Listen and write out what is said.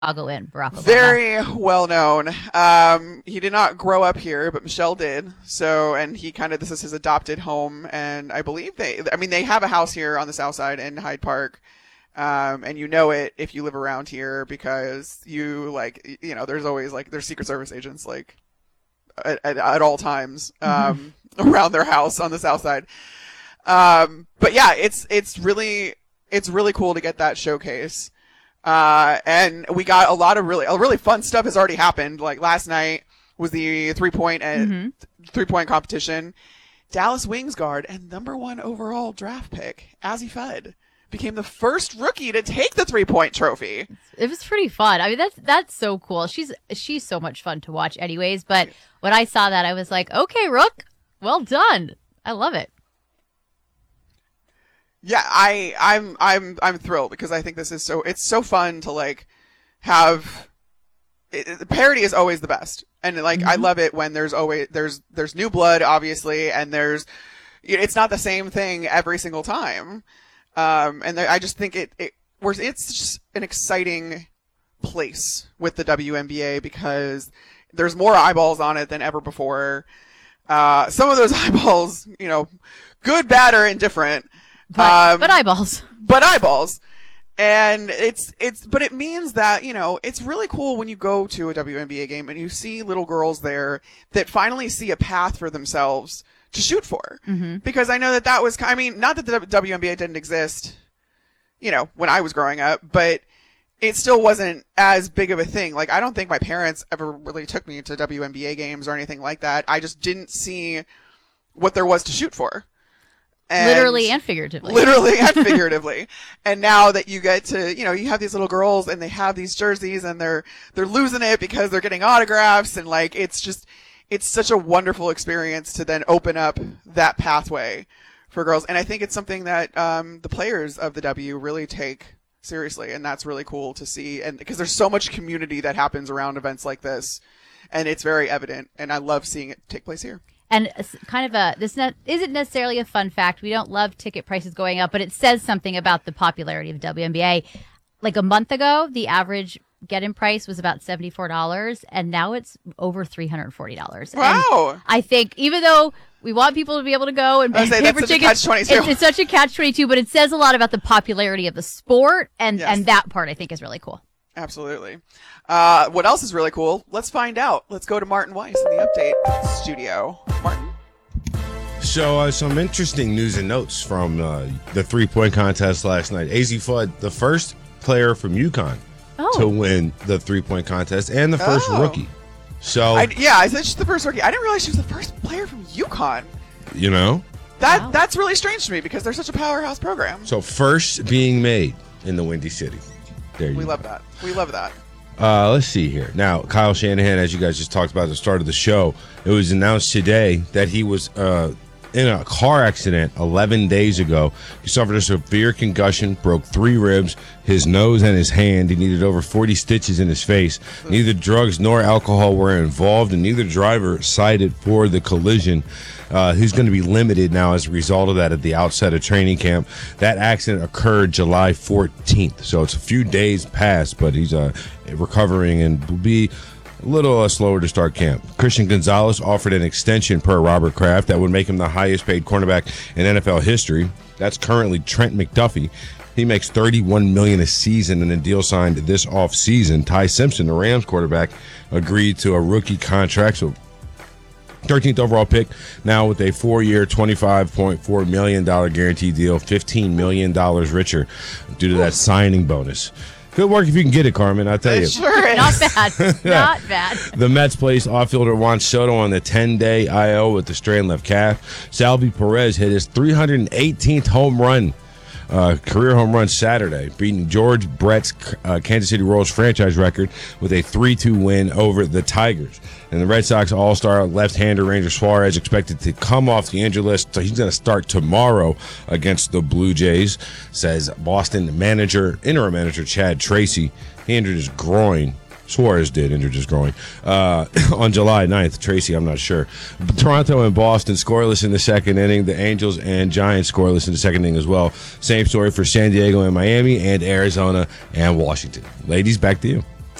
Barack Obama? Very well known. He did not grow up here, but Michelle did. So, and he kind of, this is his adopted home. And I believe they have a house here on the South Side in Hyde Park. And you know it if you live around here because there's always there's Secret Service agents at all times, around their house on the South Side. But yeah, it's really cool to get that showcase. And we got a lot of really fun stuff has already happened. Like last night was the 3-point and 3-point competition. Dallas Wings guard and number 1 overall draft pick, Azzi Fudd, became the first rookie to take the 3-point trophy. It was pretty fun. I mean, that's so cool. She's so much fun to watch anyways. But when I saw that, I was like, okay, Rook, well done. I love it. Yeah, I'm thrilled because I think this is it's so fun to have the parody is always the best. And I love it when there's new blood, obviously, and it's not the same thing every single time. I just think it's just an exciting place with the WNBA because there's more eyeballs on it than ever before. Some of those eyeballs, good, bad, or indifferent. But eyeballs. But eyeballs. And but it means that, it's really cool when you go to a WNBA game and you see little girls there that finally see a path for themselves to shoot for. Mm-hmm. Because I know that was, not that the WNBA didn't exist, when I was growing up, but it still wasn't as big of a thing. I don't think my parents ever really took me to WNBA games or anything like that. I just didn't see what there was to shoot for. Literally and figuratively. And now that you get to, you have these little girls and they have these jerseys and they're losing it because they're getting autographs and it's such a wonderful experience to then open up that pathway for girls. And I think it's something that the players of the W really take seriously. And that's really cool to see. And because there's so much community that happens around events like this and it's very evident. And I love seeing it take place here. And kind of isn't necessarily a fun fact. We don't love ticket prices going up, but it says something about the popularity of WNBA. Like a month ago, the average get-in price was about $74, and now it's over $340. Wow! And I think even though we want people to be able to go and pay for tickets, it's such a catch-22, but it says a lot about the popularity of the sport, and that part I think is really cool. Absolutely. What else is really cool? Let's find out. Let's go to Martin Weiss in the update studio. Martin? So some interesting news and notes from the 3-point contest last night. Azzi Fudd, the first player from UConn to win the 3-point contest and the first rookie. So I said she's the first rookie. I didn't realize she was the first player from UConn. That's really strange to me because they're such a powerhouse program. So first being made in the Windy City. We love that. Let's see here. Now, Kyle Shanahan, as you guys just talked about at the start of the show, it was announced today that he was in a car accident 11 days ago. He suffered a severe concussion, broke 3 ribs, his nose and his hand. He needed over 40 stitches in his face. Neither drugs nor alcohol were involved, and neither driver cited for the collision. He's going to be limited now as a result of that at the outset of training camp. That accident occurred July 14th, so it's a few days past, but he's recovering and will be a little slower to start camp. Christian Gonzalez offered an extension per Robert Kraft that would make him the highest paid cornerback in NFL history. That's currently Trent McDuffie. He makes $31 million a season in a deal signed this offseason. Ty Simpson, the Rams quarterback, agreed to a rookie contract, so 13th overall pick, now with a 4-year, $25.4 million guaranteed deal, $15 million richer due to that signing bonus. Good work if you can get it, Carmen, I'll tell you. Sure. Not bad. Not bad. The Mets placed outfielder Juan Soto on the 10-day IL with the strained left calf. Salvi Perez hit his 318th home run, career home run Saturday, beating George Brett's Kansas City Royals franchise record with a 3-2 win over the Tigers. And the Red Sox all-star left-hander Ranger Suarez expected to come off the injured list, so he's going to start tomorrow against the Blue Jays, says Boston interim manager Chad Tracy. He injured his groin. Suarez did injure his groin on July 9th. Tracy, I'm not sure. But Toronto and Boston scoreless in the second inning. The Angels and Giants scoreless in the second inning as well. Same story for San Diego and Miami and Arizona and Washington. Ladies, back to you.